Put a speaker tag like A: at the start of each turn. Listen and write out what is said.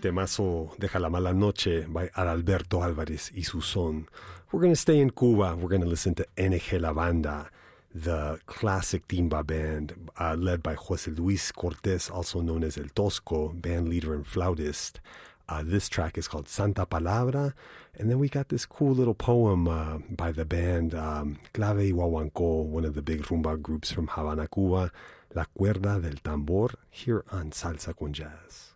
A: temazo Deja la Mala Noche by Adalberto Álvarez y su son. We're going to stay in Cuba. We're going to listen to NG La Banda, the classic timba band led by José Luis Cortés, also known as El Tosco, band leader and flautist. This track is called Santa Palabra. And then we got this cool little poem by the band Clave y Guaguancó, one of the big rumba groups from Havana, Cuba, La Cuerda del Tambor, here on Salsa con Jazz.